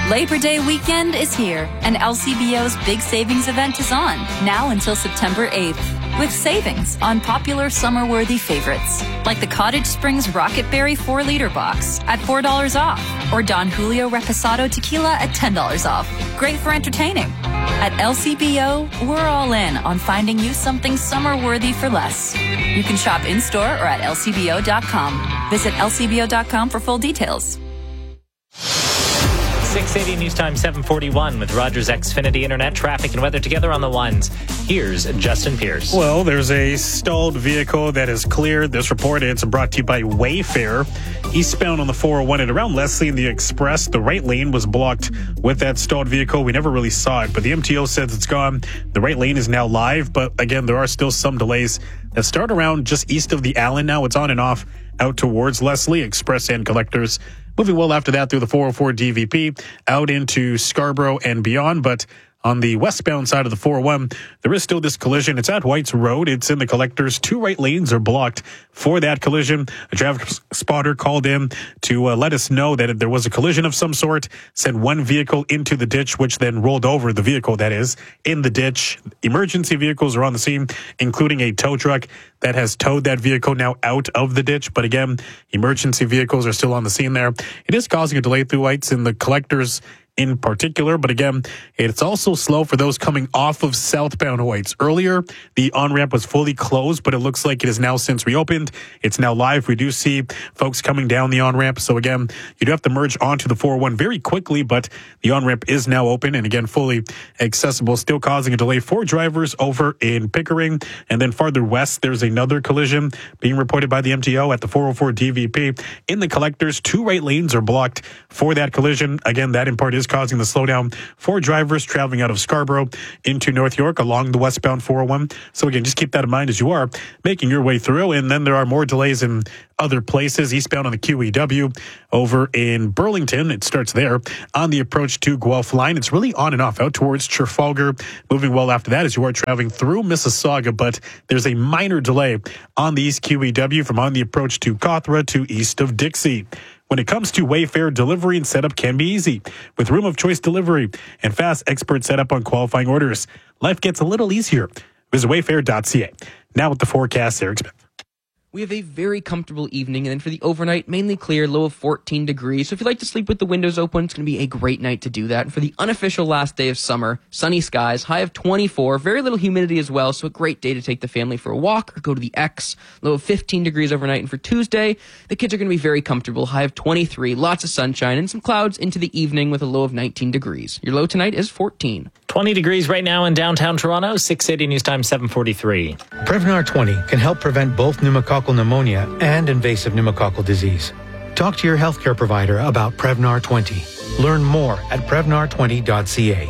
Labor Day weekend is here, and LCBO's big savings event is on, now until September 8th, with savings on popular summer-worthy favorites, like the Cottage Springs Rocket Berry 4-liter box at $4 off, or Don Julio Reposado Tequila at $10 off. Great for entertaining. At LCBO, we're all in on finding you something summer-worthy for less. You can shop in-store or at lcbo.com. Visit lcbo.com for full details. 680 News Time 741 with Rogers Xfinity Internet traffic and weather together on the ones. Here's Justin Pierce. Well, there's a stalled vehicle that is cleared. This report is brought to you by Wayfair. Eastbound on the 401 and around Leslie in the Express, the right lane was blocked with that stalled vehicle. We never really saw it, but the MTO says it's gone. The right lane is now live, but again, there are still some delays that start around just east of the Allen. Now it's on and off out towards Leslie, Express and Collectors. Moving well after that through the 404 DVP, out into Scarborough and beyond. But on the westbound side of the 401, there is still this collision. It's at White's Road. It's in the Collectors. 2 right lanes are blocked for that collision. A traffic spotter called in to let us know that there was a collision of some sort, sent one vehicle into the ditch, which then rolled over the vehicle that is in the ditch. Emergency vehicles are on the scene, including a tow truck that has towed that vehicle now out of the ditch. But again, emergency vehicles are still on the scene there. It is causing a delay through White's in the Collectors in particular, but again, it's also slow for those coming off of southbound White's. Earlier, the on-ramp was fully closed, but it looks like it is now since reopened. It's now live. We do see folks coming down the on-ramp. So again, you do have to merge onto the 401 very quickly, but the on-ramp is now open and again, fully accessible, still causing a delay for drivers over in Pickering. And then farther west, there's another collision being reported by the MTO at the 404 DVP. In the Collectors, 2 right lanes are blocked for that collision. Again, that in part is causing the slowdown for drivers traveling out of Scarborough into North York along the westbound 401. So again, just keep that in mind as you are making your way through. And then there are more delays in other places. Eastbound on the QEW over in Burlington. It starts there on the approach to Guelph line. It's really on and off out towards Trafalgar. Moving well after that as you are traveling through Mississauga, but there's a minor delay on the East QEW from on the approach to Cawthra to east of Dixie. When it comes to Wayfair, delivery and setup can be easy. With room of choice delivery and fast expert setup on qualifying orders, life gets a little easier. Visit wayfair.ca. Now with the forecast, Eric Smith. We have a very comfortable evening, and then for the overnight, mainly clear, low of 14 degrees. So if you like to sleep with the windows open, it's going to be a great night to do that. And for the unofficial last day of summer, sunny skies, high of 24, very little humidity as well, so a great day to take the family for a walk or go to the X. Low of 15 degrees overnight, and for Tuesday, the kids are going to be very comfortable, high of 23, lots of sunshine, and some clouds into the evening with a low of 19 degrees. Your low tonight is 14. 20 degrees right now in downtown Toronto, 680 News Time 743. Prevnar 20 can help prevent both pneumococcal pneumonia and invasive pneumococcal disease. Talk to your healthcare provider about Prevnar 20. Learn more at Prevnar20.ca.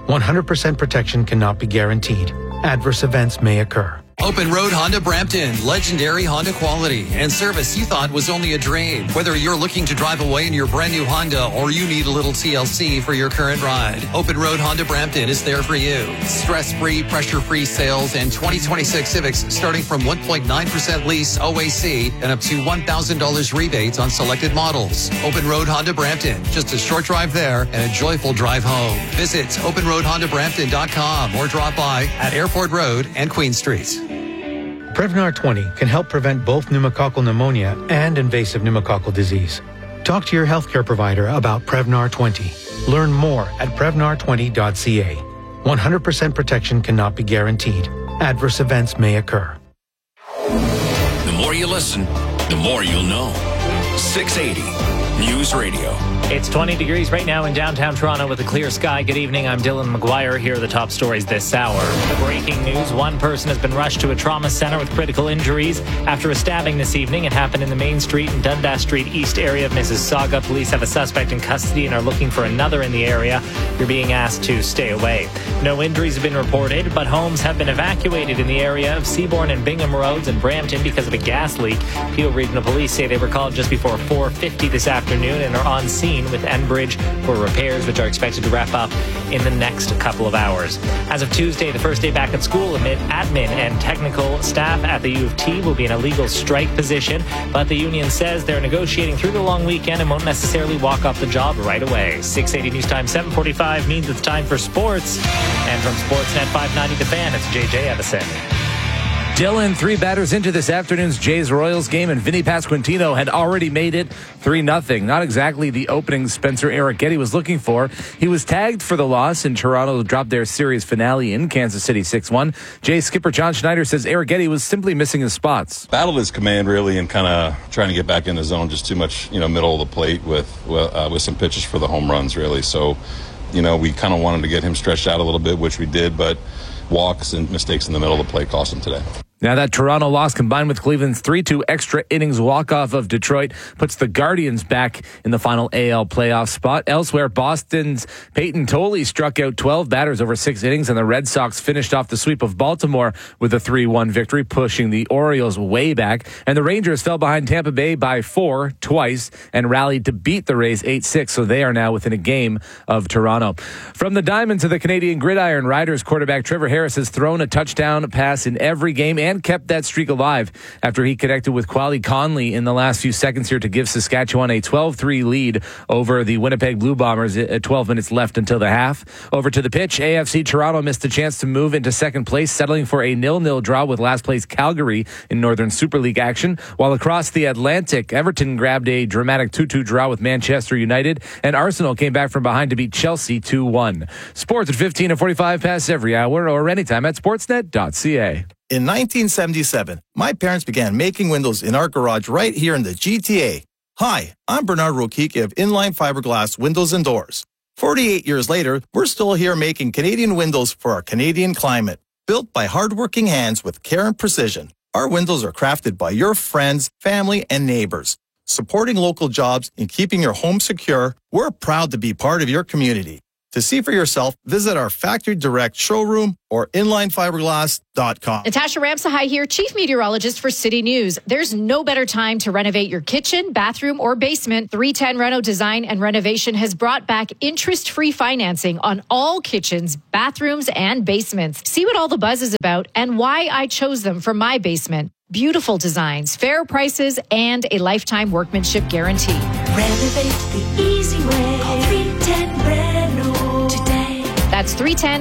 100% protection cannot be guaranteed. Adverse events may occur. Open Road Honda Brampton, legendary Honda quality and service you thought was only a dream. Whether you're looking to drive away in your brand new Honda or you need a little TLC for your current ride, Open Road Honda Brampton is there for you. Stress-free, pressure-free sales and 2026 Civics starting from 1.9% lease OAC and up to $1,000 rebates on selected models. Open Road Honda Brampton, just a short drive there and a joyful drive home. Visit openroadhondabrampton.com or drop by at Airport Road and Queen Street. Prevnar 20 can help prevent both pneumococcal pneumonia and invasive pneumococcal disease. Talk to your healthcare provider about Prevnar 20. Learn more at Prevnar20.ca. 100% protection cannot be guaranteed. Adverse events may occur. The more you listen, the more you'll know. 680 News Radio. It's 20 degrees right now in downtown Toronto with a clear sky. Good evening, I'm Dylan McGuire. Here are the top stories this hour. The breaking news, one person has been rushed to a trauma center with critical injuries after a stabbing this evening. It happened in the Main Street and Dundas Street East area of Mississauga. Police have a suspect in custody and are looking for another in the area. You're being asked to stay away. No injuries have been reported, but homes have been evacuated in the area of Seabourn and Bingham Roads in Brampton because of a gas leak. Peel Regional Police say they were called just before 4:50 this afternoon afternoon and are on scene with Enbridge for repairs, which are expected to wrap up in the next couple of hours. As of Tuesday, the first day back at school, admin and technical staff at the U of T will be in a legal strike position, but the union says they're negotiating through the long weekend and won't necessarily walk off the job right away. 680 News Time 7:45 means it's time for sports. And from Sportsnet 590 The Fan, it's JJ Evison. Dylan, 3 batters into this afternoon's Jays-Royals game, and Vinny Pasquantino had already made it 3-0. Not exactly the opening Spencer Arrighetti was looking for. He was tagged for the loss, and Toronto dropped their series finale in Kansas City 6-1. Jays skipper John Schneider says Arrighetti was simply missing his spots. Battled his command, really, and kind of trying to get back in the zone, just too much, middle of the plate with some pitches for the home runs, really. So, we kind of wanted to get him stretched out a little bit, which we did, but walks and mistakes in the middle of the plate cost him today. Now that Toronto loss combined with Cleveland's 3-2 extra innings walk-off of Detroit puts the Guardians back in the final AL playoff spot. Elsewhere, Boston's Peyton Tolley struck out 12 batters over 6 innings, and the Red Sox finished off the sweep of Baltimore with a 3-1 victory, pushing the Orioles way back. And the Rangers fell behind Tampa Bay by 4 twice and rallied to beat the Rays 8-6, so they are now within a game of Toronto. From the diamond to the Canadian gridiron, Riders quarterback Trevor Harris has thrown a touchdown pass in every game and kept that streak alive after he connected with Quali Conley in the last few seconds here to give Saskatchewan a 12-3 lead over the Winnipeg Blue Bombers at 12 minutes left until the half. Over to the pitch, AFC Toronto missed a chance to move into second place, settling for a 0-0 draw with last place Calgary in Northern Super League action, while across the Atlantic, Everton grabbed a dramatic 2-2 draw with Manchester United, and Arsenal came back from behind to beat Chelsea 2-1. Sports at 15 and 45 past every hour or anytime at sportsnet.ca. In 1977, my parents began making windows in our garage right here in the GTA. Hi, I'm Bernard Rokicki of Inline Fiberglass Windows and Doors. 48 years later, we're still here making Canadian windows for our Canadian climate. Built by hardworking hands with care and precision, our windows are crafted by your friends, family, and neighbors. Supporting local jobs and keeping your home secure, we're proud to be part of your community. To see for yourself, visit our Factory Direct showroom or inlinefiberglass.com. Natasha Ramsahai here, Chief Meteorologist for City News. There's no better time to renovate your kitchen, bathroom, or basement. 310 Reno Design and Renovation has brought back interest-free financing on all kitchens, bathrooms, and basements. See what all the buzz is about and why I chose them for my basement. Beautiful designs, fair prices, and a lifetime workmanship guarantee. Renovate the easy way. Call 310 Reno today. That's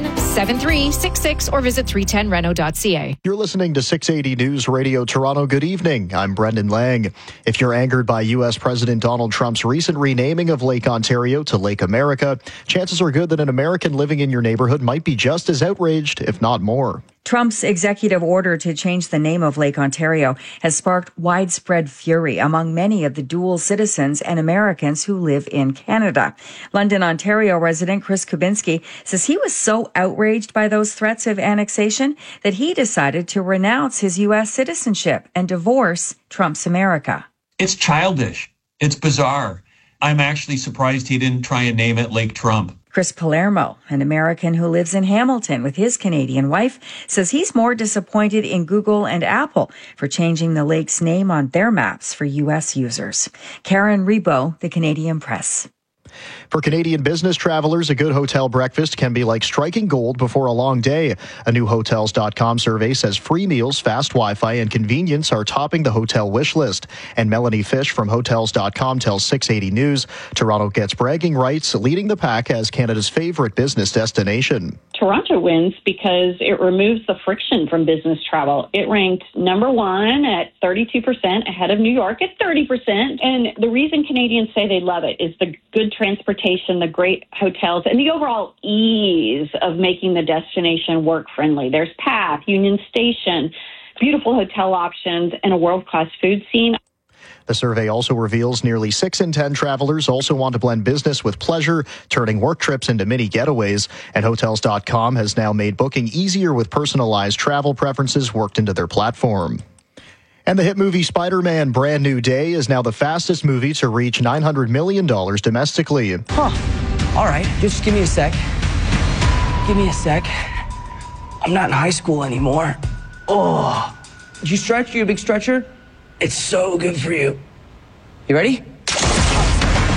310-7366 or visit 310reno.ca. You're listening to 680 News Radio Toronto. Good evening. I'm Brendan Lang. If you're angered by U.S. President Donald Trump's recent renaming of Lake Ontario to Lake America, chances are good that an American living in your neighborhood might be just as outraged, if not more. Trump's executive order to change the name of Lake Ontario has sparked widespread fury among many of the dual citizens and Americans who live in Canada. London, Ontario resident Chris Kubinski says he was so outraged by those threats of annexation that he decided to renounce his U.S. citizenship and divorce Trump's America. It's childish. It's bizarre. I'm actually surprised he didn't try and name it Lake Trump. Chris Palermo, an American who lives in Hamilton with his Canadian wife, says he's more disappointed in Google and Apple for changing the lake's name on their maps for U.S. users. Karen Rebo, The Canadian Press. For Canadian business travelers, a good hotel breakfast can be like striking gold before a long day. A new Hotels.com survey says free meals, fast Wi-Fi, and convenience are topping the hotel wish list. And Melanie Fish from Hotels.com tells 680 News, Toronto gets bragging rights, leading the pack as Canada's favorite business destination. Toronto wins because it removes the friction from business travel. It ranked number 1 at 32%, ahead of New York at 30%. And the reason Canadians say they love it is the good transportation, the great hotels, and the overall ease of making the destination work-friendly. There's Path, Union Station, beautiful hotel options, and a world-class food scene. The survey also reveals nearly 6 in 10 travelers also want to blend business with pleasure, turning work trips into mini getaways. And Hotels.com has now made booking easier with personalized travel preferences worked into their platform. And the hit movie Spider-Man Brand New Day is now the fastest movie to reach $900 million domestically. All right, just give me a sec. Give me a sec. I'm not in high school anymore. Oh, did you stretch? You a big stretcher? It's so good for you. You ready?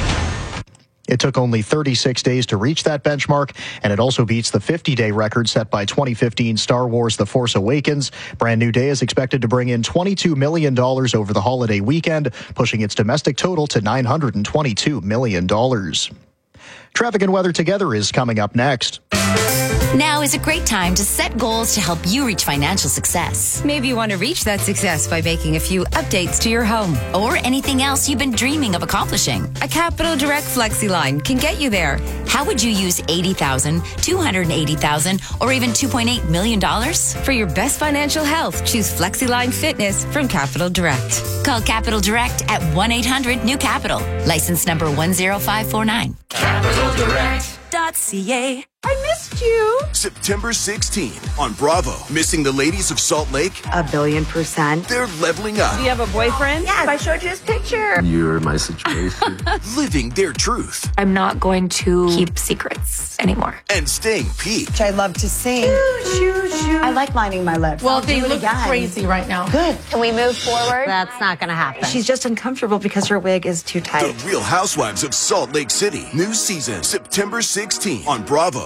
It took only 36 days to reach that benchmark, and it also beats the 50-day record set by 2015 Star Wars The Force Awakens. Brand New Day is expected to bring in $22 million over the holiday weekend, pushing its domestic total to $922 million. Traffic and weather together is coming up next. Now is a great time to set goals to help you reach financial success. Maybe you want to reach that success by making a few updates to your home. Or anything else you've been dreaming of accomplishing. A Capital Direct FlexiLine can get you there. How would you use $80,000, $280,000, or even $2.8 million? For your best financial health, choose FlexiLine Fitness from Capital Direct. Call Capital Direct at 1-800-NEW-CAPITAL. License number 10549. CapitalDirect.ca. I missed you. September 16th on Bravo. Missing the ladies of Salt Lake? 1,000,000,000%. They're leveling up. Do you have a boyfriend? Yes. I showed you his picture. You're my situation. Living their truth. I'm not going to keep secrets anymore. And staying peaked. I love to sing. I like lining my lips. Well, they look crazy right now. Good. Can we move forward? That's not going to happen. She's just uncomfortable because her wig is too tight. The Real Housewives of Salt Lake City. New season, September 16th on Bravo.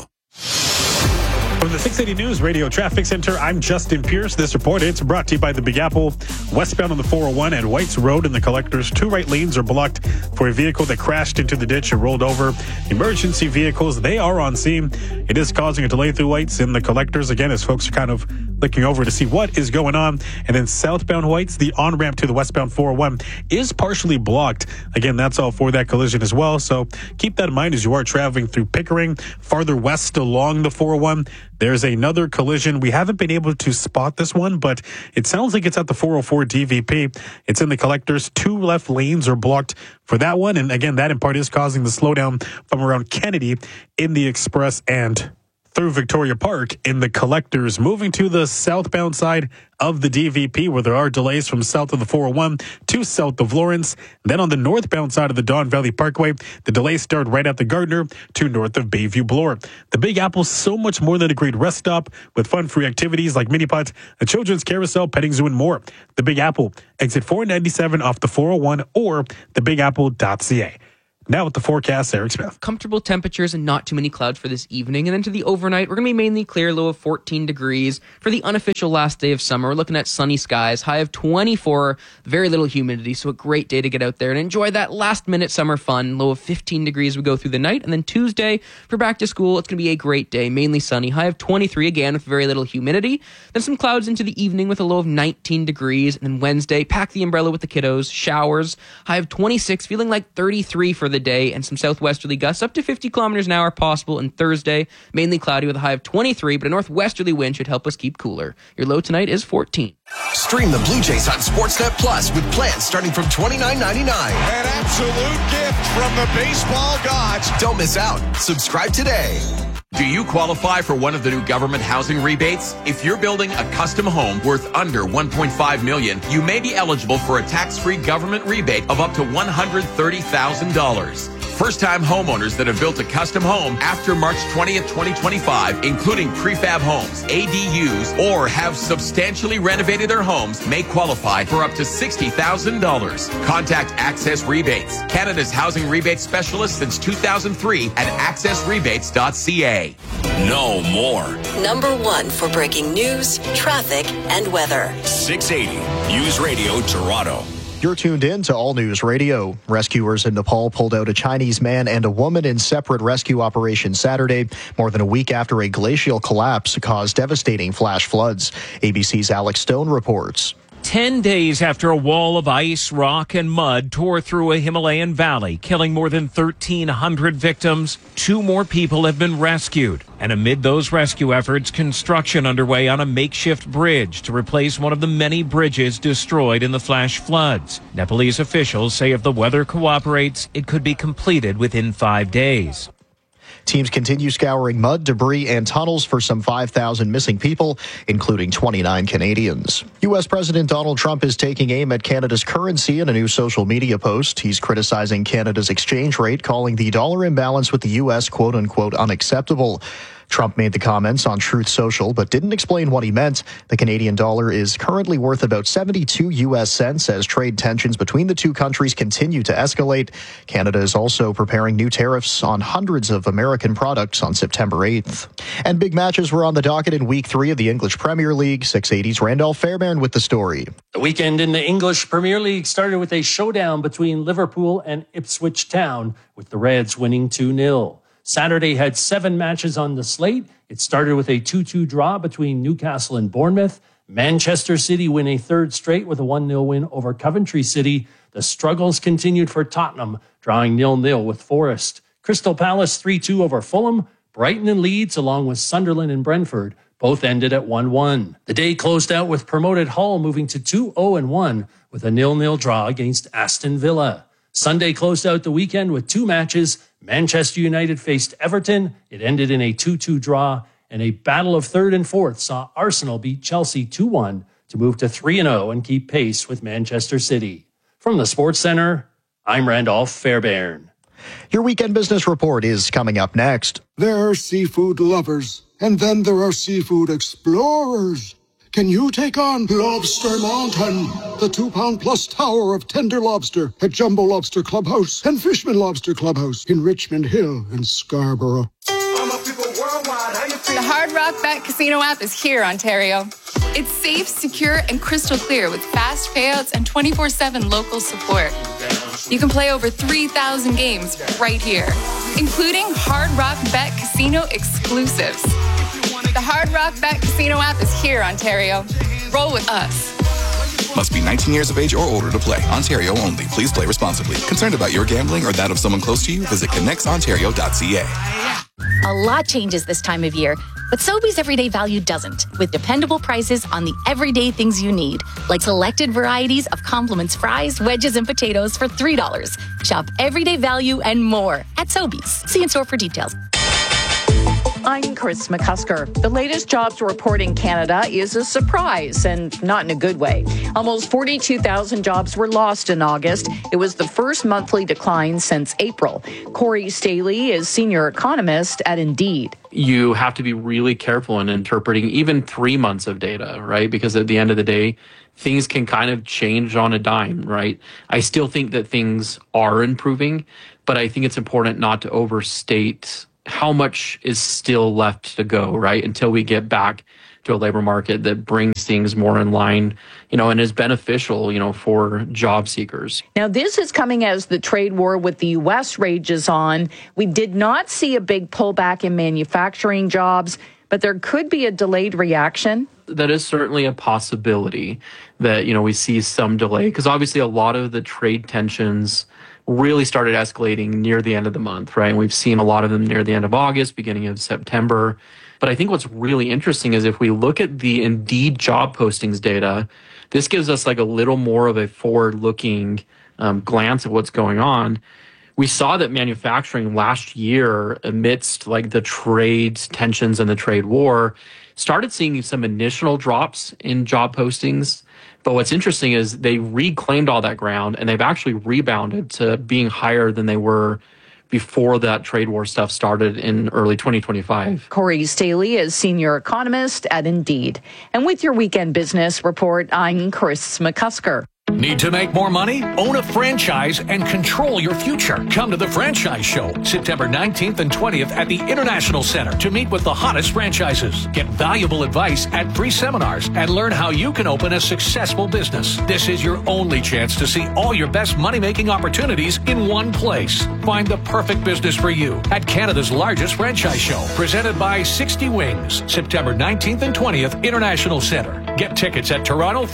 From the 680 News Radio Traffic Center, I'm Justin Pierce. This report, it's brought to you by the Big Apple. Westbound on the 401 at Whites Road in the Collectors, 2 right lanes are blocked for a vehicle that crashed into the ditch and rolled over. Emergency vehicles, they are on scene. It is causing a delay through Whites in the Collectors, again, as folks are kind of looking over to see what is going on. And then southbound Whites, the on-ramp to the westbound 401 is partially blocked. Again, that's all for that collision as well. So keep that in mind as you are traveling through Pickering. Farther west along the 401, there's another collision. We haven't been able to spot this one, but it sounds like it's at the 404 DVP. It's in the Collectors. 2 left lanes are blocked for that one. And again, that in part is causing the slowdown from around Kennedy in the Express and through Victoria Park in the Collectors. Moving to the southbound side of the DVP, where there are delays from south of the 401 to south of Lawrence. Then on the northbound side of the Don Valley Parkway, the delays start right at the Gardner to north of Bayview Bloor. The Big Apple, so much more than a great rest stop with fun-free activities like mini pot, a children's carousel, petting zoo, and more. The Big Apple, exit 497 off the 401 or thebigapple.ca. Now with the forecast, Eric Smith. Comfortable temperatures and not too many clouds for this evening. And then to the overnight, we're going to be mainly clear, low of 14 degrees. For the unofficial last day of summer, we're looking at sunny skies, high of 24, very little humidity. So a great day to get out there and enjoy that last minute summer fun. Low of 15 degrees we go through the night. And then Tuesday, for back to school, it's going to be a great day, mainly sunny, high of 23 again with very little humidity. Then some clouds into the evening with a low of 19 degrees. And then Wednesday, pack the umbrella with the kiddos, showers, high of 26, feeling like 33 for the day, and some southwesterly gusts up to 50 kilometers an hour possible. And Thursday, mainly cloudy with a high of 23, but a northwesterly wind should help us keep cooler. Your low tonight is 14. Stream the Blue Jays on Sportsnet Plus with plans starting from $29.99. An absolute gift from the baseball gods. Don't miss out. Subscribe today. Do you qualify for one of the new government housing rebates? If you're building a custom home worth under $1.5 million, you may be eligible for a tax-free government rebate of up to $130,000. First-time homeowners that have built a custom home after March 20th, 2025, including prefab homes, ADUs, or have substantially renovated their homes, may qualify for up to $60,000. Contact Access Rebates, Canada's housing rebate specialist since 2003 at accessrebates.ca. Know more. Number 1 for breaking news, traffic, and weather. 680 News Radio Toronto. You're tuned in to All News Radio. Rescuers in Nepal pulled out a Chinese man and a woman in separate rescue operations Saturday, more than a week after a glacial collapse caused devastating flash floods. ABC's Alex Stone reports. 10 days after a wall of ice, rock, and mud tore through a Himalayan valley, killing more than 1,300 victims, 2 more people have been rescued. And amid those rescue efforts, construction underway on a makeshift bridge to replace one of the many bridges destroyed in the flash floods. Nepalese officials say if the weather cooperates, it could be completed within 5 days. Teams continue scouring mud, debris, and tunnels for some 5,000 missing people, including 29 Canadians. U.S. President Donald Trump is taking aim at Canada's currency in a new social media post. He's criticizing Canada's exchange rate, calling the dollar imbalance with the U.S. quote-unquote unacceptable. Trump made the comments on Truth Social, but didn't explain what he meant. The Canadian dollar is currently worth about 72 U.S. cents as trade tensions between the two countries continue to escalate. Canada is also preparing new tariffs on hundreds of American products on September 8th. And big matches were on the docket in Week 3 of the English Premier League. 680's Randolph Fairbairn with the story. The weekend in the English Premier League started with a showdown between Liverpool and Ipswich Town, with the Reds winning 2-0. Saturday had 7 matches on the slate. It started with a 2-2 draw between Newcastle and Bournemouth. Manchester City win a third straight with a 1-0 win over Coventry City. The struggles continued for Tottenham, drawing 0-0 with Forest. Crystal Palace 3-2 over Fulham. Brighton and Leeds, along with Sunderland and Brentford, both ended at 1-1. The day closed out with promoted Hull moving to 2-0-1 with a 0-0 draw against Aston Villa. Sunday closed out the weekend with 2 matches. Manchester United faced Everton. It ended in a 2-2 draw, and a battle of third and fourth saw Arsenal beat Chelsea 2-1 to move to 3-0 and keep pace with Manchester City. From the Sports Center, I'm Randolph Fairbairn. Your weekend business report is coming up next. There are seafood lovers, and then there are seafood explorers. Can you take on Lobster Mountain, the 2-pound-plus tower of tender lobster at Jumbo Lobster Clubhouse and Fishman Lobster Clubhouse in Richmond Hill and Scarborough? The Hard Rock Bet Casino app is here, Ontario. It's safe, secure, and crystal clear with fast payouts and 24/7 local support. You can play over 3,000 games right here, including Hard Rock Bet Casino exclusives. The Hard Rock Bet Casino app is here, Ontario. Roll with us. Must be 19 years of age or older to play. Ontario only. Please play responsibly. Concerned about your gambling or that of someone close to you? Visit connectsontario.ca. A lot changes this time of year, but Sobeys Everyday Value doesn't, with dependable prices on the everyday things you need, like selected varieties of Compliments fries, wedges, and potatoes for $3. Shop Everyday Value and more at Sobeys. See in store for details. I'm Chris McCusker. The latest jobs report in Canada is a surprise, and not in a good way. Almost 42,000 jobs were lost in August. It was the first monthly decline since April. Corey Staley is senior economist at Indeed. You have to be really careful in interpreting even 3 months of data, right? Because at the end of the day, things can kind of change on a dime, right? I still think that things are improving, but I think it's important not to overstate how much is still left to go, right? Until we get back to a labor market that brings things more in line, and is beneficial, for job seekers. Now, this is coming as the trade war with the U.S. rages on. We did not see a big pullback in manufacturing jobs, but there could be a delayed reaction. That is certainly a possibility that, we see some delay, because obviously a lot of the trade tensions really started escalating near the end of the month, right? And we've seen a lot of them near the end of August, beginning of September. But I think what's really interesting is if we look at the Indeed job postings data, this gives us like a little more of a forward-looking glance of what's going on. We saw that manufacturing last year, amidst like the trade tensions and the trade war, started seeing some initial drops in job postings. But what's interesting is they reclaimed all that ground, and they've actually rebounded to being higher than they were before that trade war stuff started in early 2025. Corey Staley is senior economist at Indeed. And with your weekend business report, I'm Chris McCusker. Need to make more money? Own a franchise and control your future. Come to the Franchise Show, September 19th and 20th at the International Center to meet with the hottest franchises. Get valuable advice at free seminars and learn how you can open a successful business. This is your only chance to see all your best money-making opportunities in one place. Find the perfect business for you at Canada's largest franchise show, presented by 60 Wings, September 19th and 20th, International Center. Get tickets at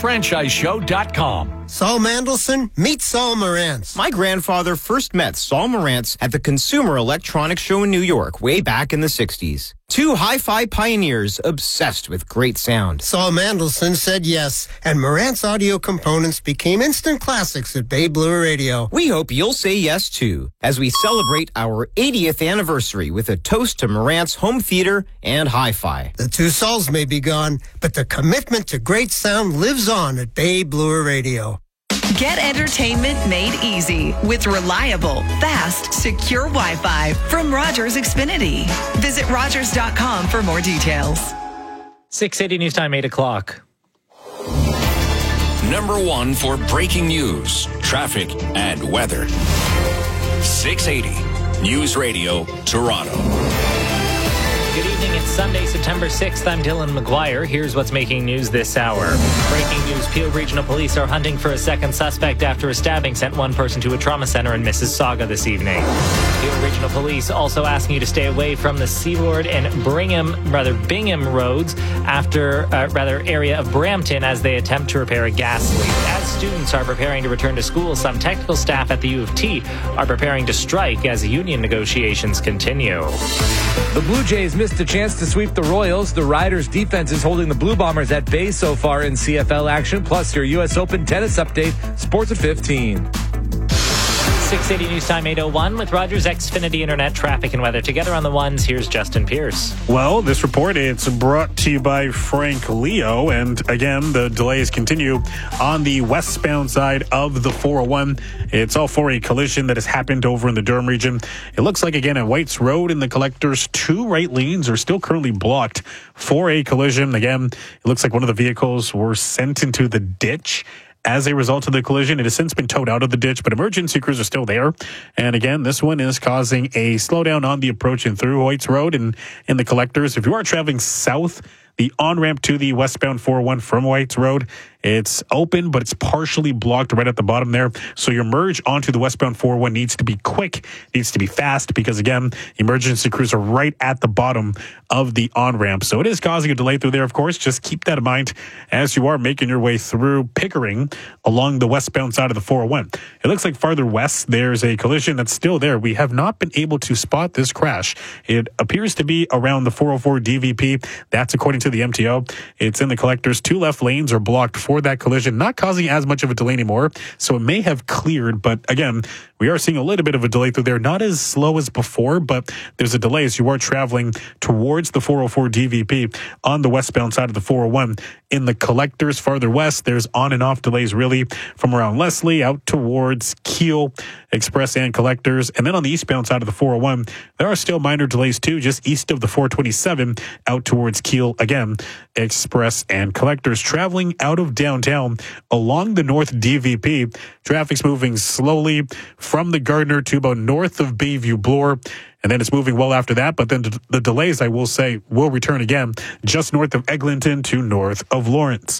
TorontoFranchiseShow.com. Saul Mandelson, meet Saul Morantz. My grandfather first met Saul Morantz at the Consumer Electronics Show in New York way back in the 60s. Two hi-fi pioneers obsessed with great sound. Saul Mandelson said yes, and Morantz audio components became instant classics at Bay Blue Radio. We hope you'll say yes, too, as we celebrate our 80th anniversary with a toast to Morantz home theater and hi-fi. The two Sauls may be gone, but the commitment to great sound lives on at Bay Blue Radio. Get entertainment made easy with reliable, fast, secure Wi-Fi from Rogers Xfinity. Visit Rogers.com for more details. 680 News Time, 8 o'clock. Number one for breaking news, traffic, and weather. 680 News Radio, Toronto. Good evening. It's Sunday, September 6th. I'm Dylan McGuire. Here's what's making news this hour. Breaking news. Peel Regional Police are hunting for a second suspect after a stabbing sent one person to a trauma center in Mississauga this evening. Peel Regional Police also asking you to stay away from the Seaboard and Bingham roads area of Brampton as they attempt to repair a gas leak. As students are preparing to return to school, some technical staff at the U of T are preparing to strike as union negotiations continue. The Blue Jays missed a chance to sweep the Royals. The Riders' defense is holding the Blue Bombers at bay so far in CFL action. Plus, your U.S. Open tennis update. Sports at 15. 680 News Time 8:01 with Rogers Xfinity Internet traffic and weather. Together on the ones, here's Justin Pierce. Well, this report, it's brought to you by Frank Leo. And again, the delays continue on the westbound side of the 401. It's all for a collision that has happened over in the Durham region. It looks like, again, at Whites Road in the Collectors, 2 right lanes are still currently blocked for a collision. Again, it looks like one of the vehicles were sent into the ditch as a result of the collision. It has since been towed out of the ditch, but emergency crews are still there. And again, this one is causing a slowdown on the approach and through Whites Road and in the Collectors. If you are traveling south, the on-ramp to the westbound 401 from Whites Road, it's open, but it's partially blocked right at the bottom there. So your merge onto the westbound 401 needs to be quick, needs to be fast, because again, emergency crews are right at the bottom of the on-ramp. So it is causing a delay through there, of course. Just keep that in mind as you are making your way through Pickering along the westbound side of the 401. It looks like farther west, there's a collision that's still there. We have not been able to spot this crash. It appears to be around the 404 DVP. That's according to the MTO. It's in the Collectors. 2 left lanes are blocked for that collision, not causing as much of a delay anymore. So it may have cleared, but again, we are seeing a little bit of a delay through there. Not as slow as before, but there's a delay as you are traveling towards the 404 DVP on the westbound side of the 401. In the Collectors farther west, there's on and off delays really from around Leslie out towards Keele, Express and Collectors. And then on the eastbound side of the 401, there are still minor delays too, just east of the 427 out towards Keele. Again, Express and Collectors. Traveling out of downtown along the north DVP, traffic's moving slowly from the Gardner to about north of Bayview Bloor. And then it's moving well after that. But then the delays, I will say, will return again just north of Eglinton to north of Lawrence.